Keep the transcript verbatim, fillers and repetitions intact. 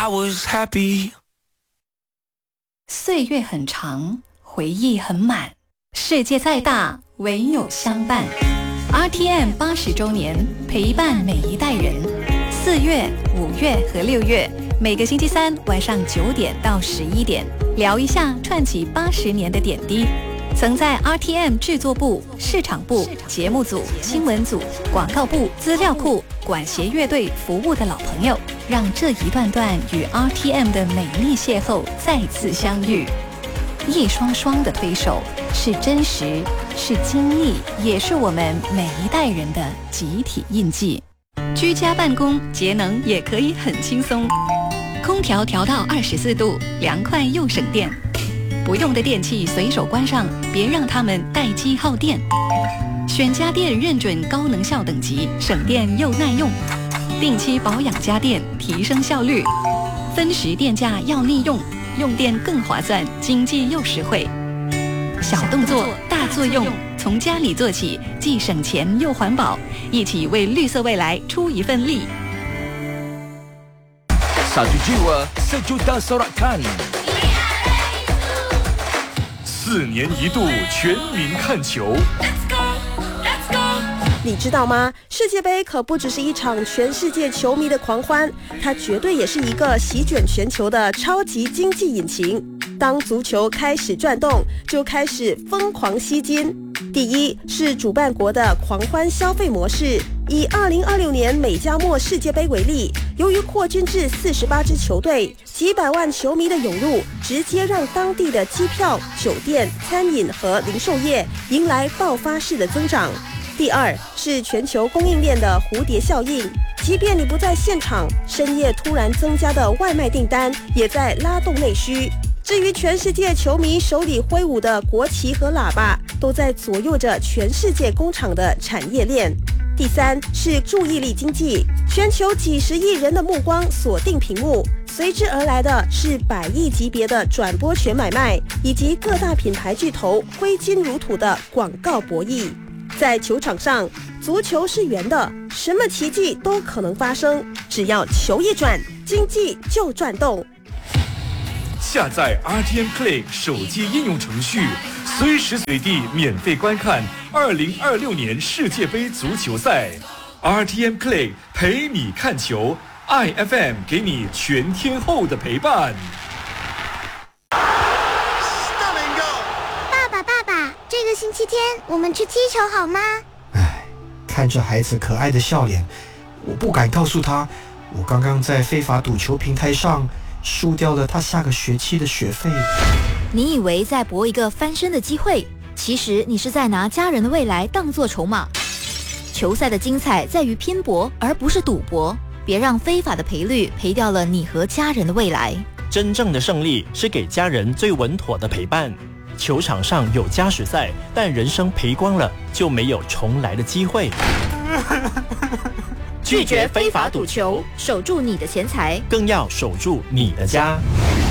I was happy。 岁月很长，回忆很满，世界再大，唯有相伴。R T M 八十周年，陪伴每一代人。四月、五月和六月，每个星期三晚上九点到十一点，聊一下串起八十年的点滴。曾在 R T M 制作部、市场部、节目组、新闻组、广告部、资料库、管弦乐队服务的老朋友，让这一段段与 R T M 的美丽邂逅再次相遇。一双双的推手，是真实，是经历，也是我们每一代人的集体印记。居家办公，节能也可以很轻松，空调调到二十四度，凉快又省电。不用的电器随手关上，别让它们待机耗电。选家电认准高能效等级，省电又耐用。定期保养家电，提升效率。分时电价要利用，用电更划算，经济又实惠。小动作大作用，从家里做起，既省钱又环保，一起为绿色未来出一份力。 Satu jiwa, sejuta sorakan。 四年一度全民看球。 你知道吗？世界杯可不只是一场全世界球迷的狂欢，它绝对也是一个席卷全球的超级经济引擎。当足球开始转动，就开始疯狂吸金。第一是主办国的狂欢消费模式。以二零二六年美加墨世界杯为例，由于扩军至四十八支球队，几百万球迷的涌入，直接让当地的机票、酒店、餐饮和零售业迎来爆发式的增长。第二是全球供应链的蝴蝶效应，即便你不在现场，深夜突然增加的外卖订单也在拉动内需。至于全世界球迷手里挥舞的国旗和喇叭，都在左右着全世界工厂的产业链。第三是注意力经济，全球几十亿人的目光锁定屏幕，随之而来的是百亿级别的转播权买卖，以及各大品牌巨头挥金如土的广告博弈。在球场上，足球是圆的，什么奇迹都可能发生，只要球一转，经济就转动。 下载 R T M Play 手机应用程序，随时随地免费观看二零二六年世界杯足球赛。R T M Play 陪你看球 ，I F M 给你全天候的陪伴。 爸爸，爸爸，这个星期天我们去踢球好吗？ 唉，看着孩子可爱的笑脸，我不敢告诉他，我刚刚在非法赌球平台上输掉了他下个学期的学费。 你以为在搏一个翻身的机会，其实你是在拿家人的未来当作筹码。球赛的精彩在于拼搏，而不是赌博。别让非法的赔率赔掉了你和家人的未来。 真正的胜利是给家人最稳妥的陪伴。球场上有加时赛，但人生赔光了就没有重来的机会。 拒绝非法赌球，守住你的钱财， 更要守住你的家。